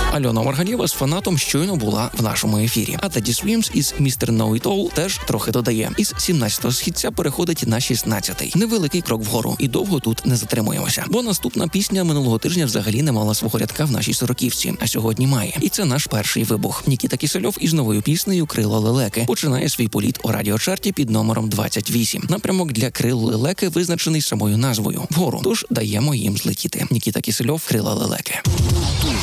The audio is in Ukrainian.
Альона Маргалєва з фанатом щойно була в нашому ефірі. А Teddy Swims із Mr. Know It All теж трохи додає. Із 17-го східця переходить на 16-й. Невеликий крок вгору. І довго тут не затримуємося. Бо наступна пісня минулого тижня взагалі не мала свого рядка в нашій сороківці, а сьогодні має. І це наш перший вибух. Нікіта Кісельов із новою піснею «Крила лелеки» починає свій політ у радіочарті під номером 28. Напрямок для крил лелеки визначений самою назвою – вгору. Тож даємо їм злетіти. Нікіта Кісельов, «Крила лелеки».